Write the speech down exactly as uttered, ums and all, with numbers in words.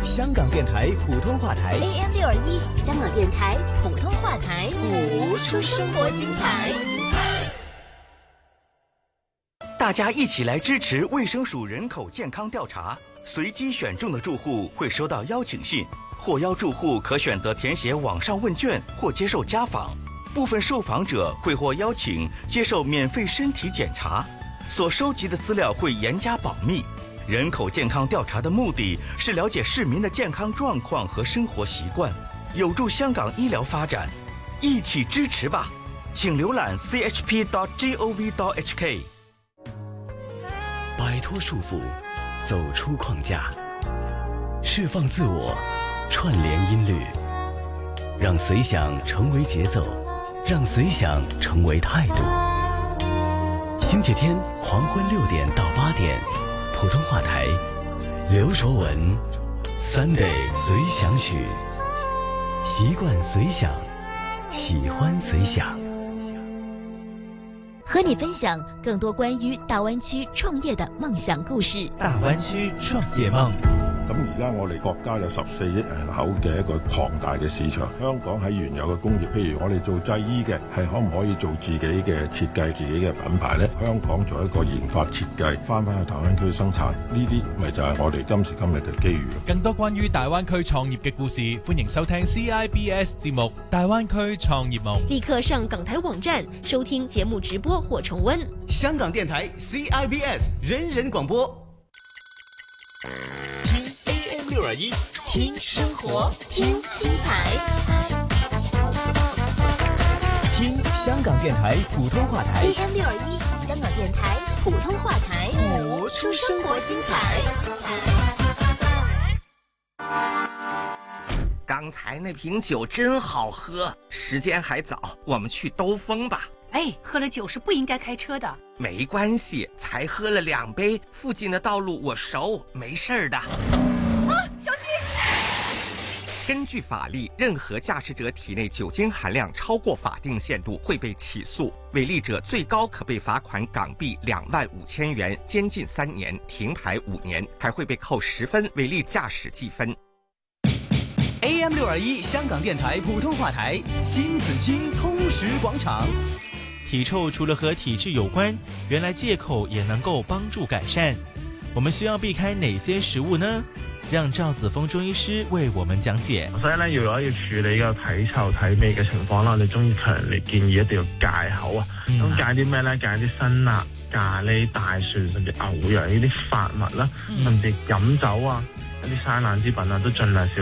香港电台普通话台 A M 六二一，香港电台普通话台，谱出生活精彩。 大家一起来支持卫生署人口健康调查，随机选中的住户会收到邀请信，获邀住户可选择填写网上问卷或接受家访。部分受访者会获邀请接受免费身体检查，所收集的资料会严加保密。人口健康调查的目的是了解市民的健康状况和生活习惯，有助香港医疗发展，一起支持吧！请浏览 c h p dot gov dot h k。 摆脱束缚，走出框架，释放自我，串联音律，让随想成为节奏，让随想成为态度。星期天黄昏六点到八点，普通话台，刘卓文 Sunday 随想曲，习惯随想，喜欢随想， 和你分享更多关於大灣區創業的夢想故事。 大灣區創業夢。 咁而家我哋國家有十四億人口嘅一個龐大嘅市場，香港喺原有嘅工業，譬如我哋做製衣嘅，係可唔可以做自己嘅設計、自己嘅品牌呢？香港做一個研發設計，翻返去大灣區生產，呢啲咪就係我哋今時今日嘅機遇。 更多關於大灣區創業嘅故事，歡迎收聽 C I B S 節目《大灣區創業夢》。 立刻上港台網站收聽節目直播或重溫。 香港電台 C I B S 人人廣播。六二一， 聽生活，聽精彩， 聽香港電台普通話台 A M 六二一，香港電台普通話台， 譜出生活精彩。 剛才那瓶酒真好喝，時間還早，我們去兜風吧。 哎，喝了酒是不應該開車的。 沒關係，才喝了兩杯，附近的道路我熟，沒事的。 小心！ 根據法例，任何駕駛者體內酒精含量超過法定限度會被起訴，違例者最高可被罰款港幣兩萬五千元，監禁三年，停牌五年，還會被扣十分違例駕駛記分。 A M 六二一香港電台普通話台，新紫荊通識廣場。 體臭除了和體質有關，原來戒口也能夠幫助改善。我們需要避開哪些食物呢？讓趙子峰中醫師為我們講解。 所以咧，要攞要處理個體臭體味嘅情況啦，我哋中醫強烈建議一定要戒口啊。咁、嗯、戒啲咩咧？戒啲辛辣、咖喱、大蒜甚至牛羊呢啲發物啦，嗯、甚至飲酒啊、一啲生冷之品啊，都盡量少。